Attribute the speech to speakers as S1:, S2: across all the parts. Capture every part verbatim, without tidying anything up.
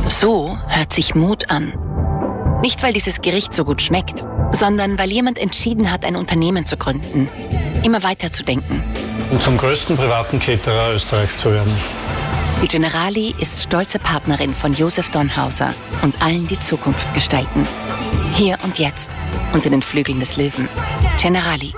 S1: So hört sich Mut an. Nicht, weil dieses Gericht so gut schmeckt, sondern weil jemand entschieden hat, ein Unternehmen zu gründen. Immer weiter zu denken.
S2: Und zum größten privaten Caterer Österreichs zu werden.
S1: Die Generali ist stolze Partnerin von Josef Donhauser und allen, die Zukunft gestalten. Hier und jetzt, unter den Flügeln des Löwen. Generali.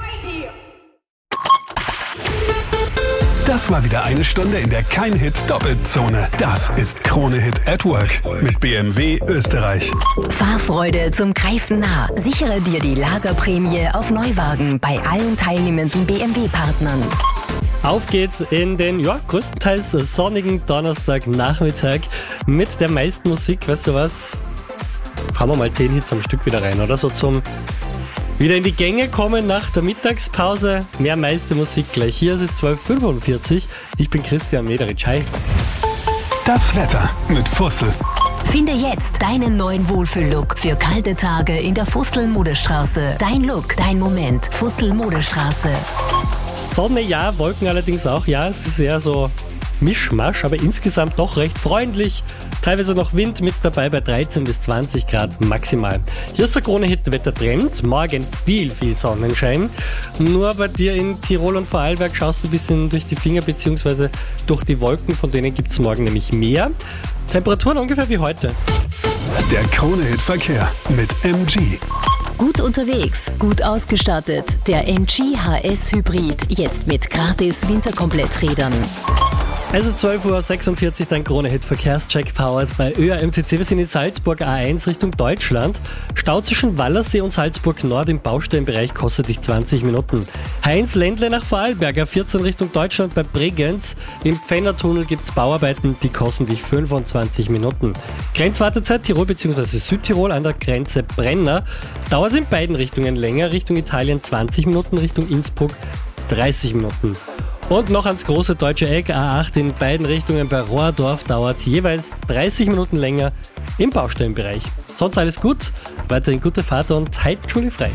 S3: Das war wieder eine Stunde in der Kein-Hit-Doppelzone. Das ist Krone Hit at Work mit B M W Österreich.
S4: Fahrfreude zum Greifen nah. Sichere dir die Lagerprämie auf Neuwagen bei allen teilnehmenden B M W-Partnern.
S5: Auf geht's in den ja, größtenteils sonnigen Donnerstagnachmittag mit der meisten Musik. Weißt du was? Haben wir mal zehn Hits am Stück wieder rein, oder? So zum wieder in die Gänge kommen nach der Mittagspause. Mehr meiste Musik gleich hier. Es ist zwölf Uhr fünfundvierzig. Ich bin Christian Mederitsch. Hi.
S3: Das Wetter mit Fussel.
S4: Finde jetzt deinen neuen Wohlfühl-Look für kalte Tage in der Fussel-Modestraße. Dein Look, dein Moment. Fussel-Modestraße.
S5: Sonne ja, Wolken allerdings auch. Ja, es ist eher so Mischmasch, aber insgesamt doch recht freundlich. Teilweise noch Wind mit dabei bei dreizehn bis zwanzig Grad maximal. Hier ist der Krone-Hit-Wettertrend. Morgen viel, viel Sonnenschein. Nur bei dir in Tirol und Vorarlberg schaust du ein bisschen durch die Finger bzw. durch die Wolken. Von denen gibt es morgen nämlich mehr. Temperaturen ungefähr wie heute.
S3: Der Krone-Hit-Verkehr mit M G.
S4: Gut unterwegs, gut ausgestattet. Der M G H S Hybrid, jetzt mit gratis Winterkompletträdern.
S5: Es ist zwölf Uhr sechsundvierzig, dein Krone-Hit-Verkehrscheck powered bei Ö A M T C. Wir sind in Salzburg A eins Richtung Deutschland. Stau zwischen Wallersee und Salzburg Nord im Baustellenbereich kostet dich zwanzig Minuten. Heinz-Ländle nach Vorarlberg A vierzehn Richtung Deutschland bei Bregenz. Im Pfändertunnel gibt es Bauarbeiten, die kosten dich fünfundzwanzig Minuten. Grenzwartezeit Tirol bzw. Südtirol an der Grenze Brenner. Dauert es in beiden Richtungen länger. Richtung Italien zwanzig Minuten, Richtung Innsbruck dreißig Minuten. Und noch ans große deutsche Eck, A acht in beiden Richtungen bei Rohrdorf dauert es jeweils dreißig Minuten länger im Baustellenbereich. Sonst alles gut, weiterhin gute Fahrt und halt schulfrei.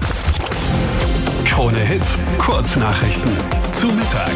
S3: Krone Hit, Kurznachrichten zu Mittag.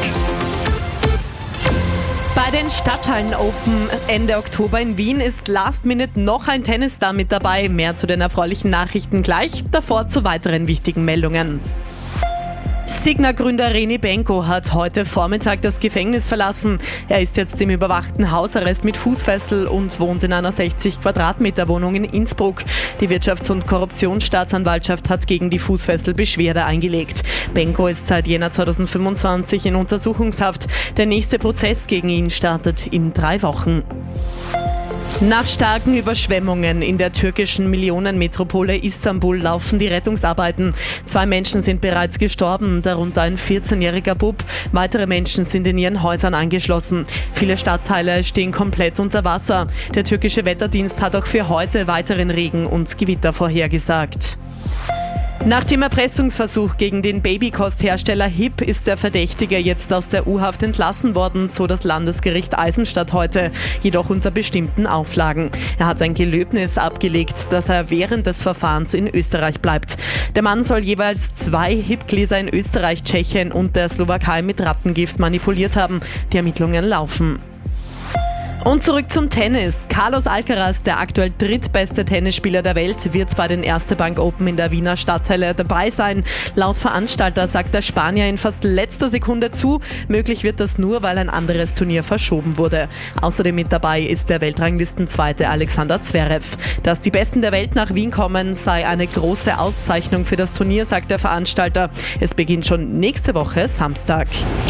S6: Bei den Stadthallen Open Ende Oktober in Wien ist Last Minute noch ein Tennisstar mit dabei. Mehr zu den erfreulichen Nachrichten gleich, davor zu weiteren wichtigen Meldungen. Signa-Gründer René Benko hat heute Vormittag das Gefängnis verlassen. Er ist jetzt im überwachten Hausarrest mit Fußfessel und wohnt in einer sechzig Quadratmeter Wohnung in Innsbruck. Die Wirtschafts- und Korruptionsstaatsanwaltschaft hat gegen die Fußfessel Beschwerde eingelegt. Benko ist seit Jänner zweitausendfünfundzwanzig in Untersuchungshaft. Der nächste Prozess gegen ihn startet in drei Wochen. Nach starken Überschwemmungen in der türkischen Millionenmetropole Istanbul laufen die Rettungsarbeiten. Zwei Menschen sind bereits gestorben, darunter ein vierzehnjähriger Bub. Weitere Menschen sind in ihren Häusern eingeschlossen. Viele Stadtteile stehen komplett unter Wasser. Der türkische Wetterdienst hat auch für heute weiteren Regen und Gewitter vorhergesagt. Nach dem Erpressungsversuch gegen den Babykosthersteller H I P ist der Verdächtige jetzt aus der U-Haft entlassen worden, so das Landesgericht Eisenstadt heute, jedoch unter bestimmten Auflagen. Er hat ein Gelöbnis abgelegt, dass er während des Verfahrens in Österreich bleibt. Der Mann soll jeweils zwei H I P-Gläser in Österreich, Tschechien und der Slowakei mit Rattengift manipuliert haben. Die Ermittlungen laufen. Und zurück zum Tennis. Carlos Alcaraz, der aktuell drittbeste Tennisspieler der Welt, wird bei den Erste Bank Open in der Wiener Stadthalle dabei sein. Laut Veranstalter sagt der Spanier in fast letzter Sekunde zu. Möglich wird das nur, weil ein anderes Turnier verschoben wurde. Außerdem mit dabei ist der Weltranglistenzweite Alexander Zverev. Dass die Besten der Welt nach Wien kommen, sei eine große Auszeichnung für das Turnier, sagt der Veranstalter. Es beginnt schon nächste Woche Samstag.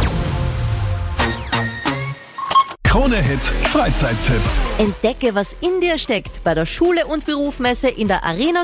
S3: Krone Hit Freizeittipps.
S7: Entdecke, was in dir steckt bei der Schule- und Berufsmesse in der Arena